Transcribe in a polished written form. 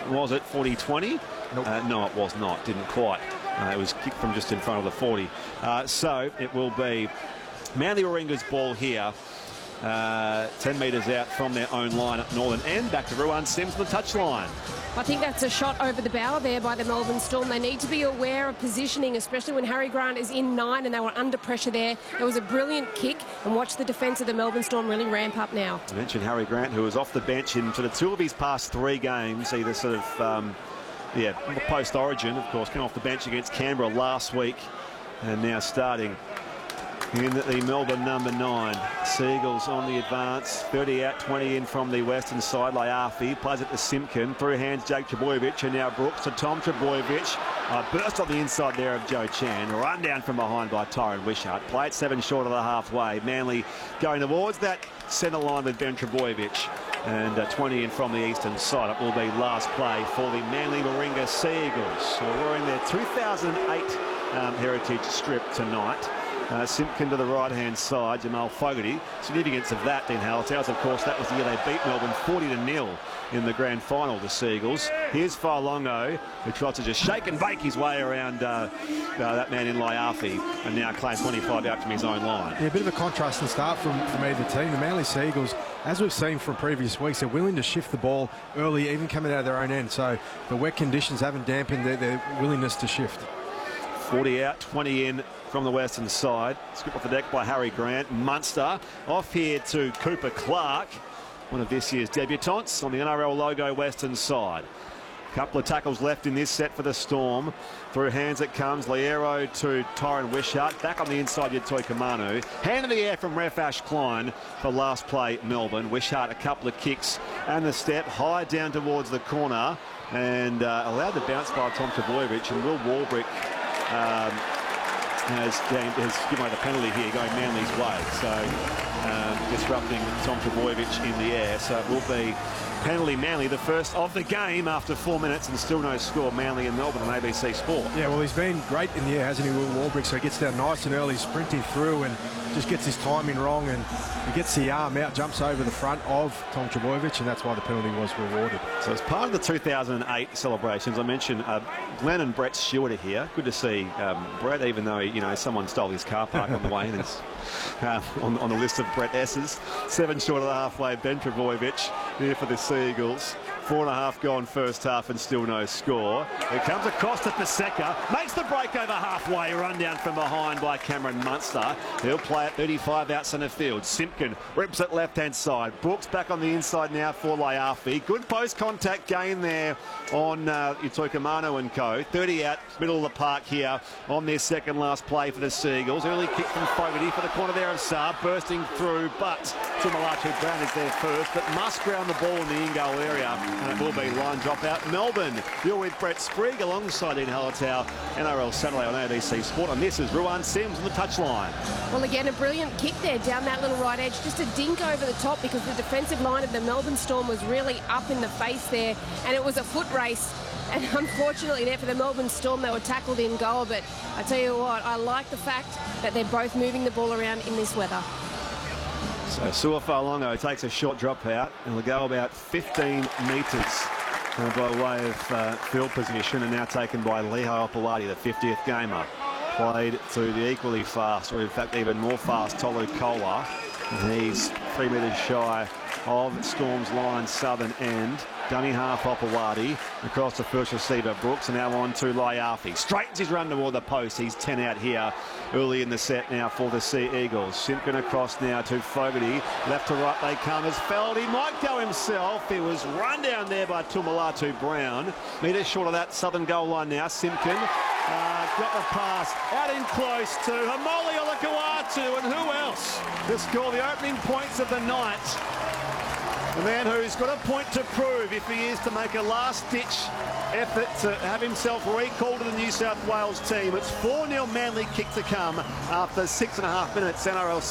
Was it 40-20? Nope. No, it was not. Didn't quite. It was kicked from just in front of the 40. So it will be Manly Warringah's ball here. 10 metres out from their own line at Northern End. Back to Ruan Sims on the touchline. I think that's a shot over the bow there by the Melbourne Storm. They need to be aware of positioning, especially when Harry Grant is in 9 and they were under pressure there. It was a brilliant kick, and watch the defence of the Melbourne Storm really ramp up now. I mentioned Harry Grant, who was off the bench in sort of 2 of his past 3 games, either sort of, post-origin, of course, came off the bench against Canberra last week and now starting in the Melbourne number 9. Seagulls on the advance. 30 out, 20 in from the western side. Laiafi plays it to Simpkin. Through hands, Jake Trbojevic, and now Brooks to Tom Trbojevic. Burst on the inside there of Joe Chan. Run down from behind by Tyron Wishart. Play it 7 short of the halfway. Manly going towards that centre line with Ben Trbojevic. And 20 in from the eastern side. It will be last play for the Manly Warringah Seagulls, who are wearing their 2008 heritage strip tonight. Simpkin to the right-hand side, Jamal Fogarty. Significance of that, Dean Hallertau, of course, that was the year they beat Melbourne 40-0 in the grand final, the Seagulls. Here's Fa'alogo, who tries to just shake and bake his way around that man in Laiafi, and now claims 25 out from his own line. Yeah, a bit of a contrasting start from either team. The Manly Seagulls, as we've seen from previous weeks, they're willing to shift the ball early, even coming out of their own end. So the wet conditions haven't dampened their willingness to shift. 40 out, 20 in from the western side. Scoop off the deck by Harry Grant. Munster off here to Cooper Clark, one of this year's debutants on the NRL logo western side. Couple of tackles left in this set for the Storm. Through hands it comes. Liero to Tyron Wishart. Back on the inside, Yatoi Kamanu. Hand in the air from Refash Klein for last play, Melbourne. Wishart a couple of kicks and the step high down towards the corner and allowed the bounce by Tom Trbojevic, and Will Warbrick has given away the penalty here, going Manly's way. So disrupting Tom Trbojevic in the air. So it will be penalty Manly, the first of the game after 4 minutes and still no score. Manly and Melbourne on ABC Sport. Yeah, well, he's been great in the air, hasn't he, Will Warbrick? So he gets down nice and early, sprinting through and just gets his timing wrong, and he gets the arm out, jumps over the front of Tom Trbojevic, and that's why the penalty was rewarded. So as part of the 2008 celebrations, I mentioned Glenn and Brett Stewart are here. Good to see Brett, even though, someone stole his car park on the way, and it's on the list of Brett S's. 7 short of the halfway, Ben Trbojevic here for the Seagulls. 4.5 gone first half and still no score. It comes across to Paseka, makes the break over halfway, run down from behind by Cameron Munster. He'll play at 35 out centre field. Simpkin rips it left-hand side. Brooks back on the inside now for Laiafi. Good post-contact gain there on Yatoi Kamanu and co. 30 out, middle of the park here on their second last play for the Seagulls. Early kick from Fogarty for the corner there of Saab, bursting through, but Tumalatu Brown is there first, but must ground the ball in the in-goal area. And it will be line drop out. Melbourne, you're with Brett Sprague alongside Dean Hallertau, NRL Saturday on ABC Sport. And this is Ruan Sims on the touchline. Well, again, a brilliant kick there down that little right edge. Just a dink over the top because the defensive line of the Melbourne Storm was really up in the face there. And it was a foot race. And unfortunately there for the Melbourne Storm, they were tackled in goal. But I tell you what, I like the fact that they're both moving the ball around in this weather. So Sua Fa'alogo takes a short drop out and will go about 15 metres by way of field position, and now taken by Lehi Opalati, the 50th gamer. Played to the equally fast, or in fact even more fast, Tolu Kola. He's 3 metres shy of Storm's line southern end. Dummy half Opalati across the first receiver Brooks, and now on to Laiafi. Straightens his run toward the post. He's 10 out here early in the set now for the Sea Eagles. Simpkin across now to Fogarty. Left to right they come as Feld. He might go himself. It was run down there by Tumalatu Brown. Metres short of that southern goal line now. Simpkin got the pass out in close to Hamoli Olakau'atu, and who else to score the opening points of the night? The man who's got a point to prove if he is to make a last-ditch effort to have himself recalled to the New South Wales team. It's 4-0 Manly kick to come after 6.5 minutes. NRL